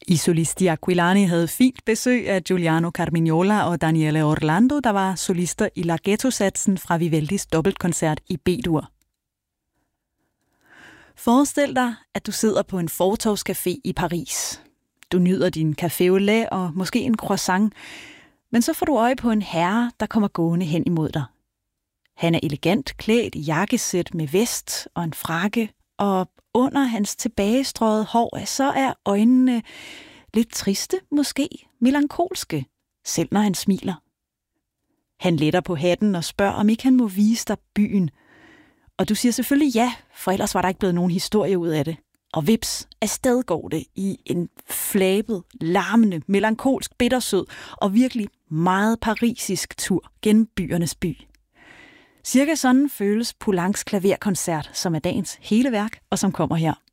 I Solisti Aquilani havde fint besøg af Giuliano Carmignola og Daniele Orlando, der var solister i Larghetto-satsen fra Vivaldis dobbeltkoncert i B-dur. Forestil dig, at du sidder på en fortovscafé i Paris. Du nyder din café au lait og måske en croissant, men så får du øje på en herre, der kommer gående hen imod dig. Han er elegant klædt i jakkesæt med vest og en frakke, og under hans tilbagestrøget hår, så er øjnene lidt triste, måske melankolske, selv når han smiler. Han letter på hatten og spørger, om ikke han må vise dig byen. Og du siger selvfølgelig ja, for ellers var der ikke blevet nogen historie ud af det. Og vips, afsted går det i en flabet, larmende, melankolsk, bittersød og virkelig meget parisisk tur gennem byernes by. Cirka sådan føles Poulencs klaverkoncert, som er dagens hele værk, og som kommer her.